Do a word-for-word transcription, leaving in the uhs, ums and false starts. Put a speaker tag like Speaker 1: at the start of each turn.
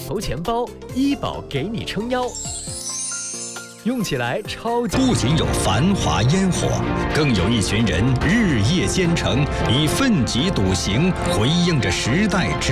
Speaker 1: 投钱包，医保给你撑腰，用起来超级。
Speaker 2: 不仅有繁华烟火，更有一群人日夜兼程，以奋楫笃行，回应着时代之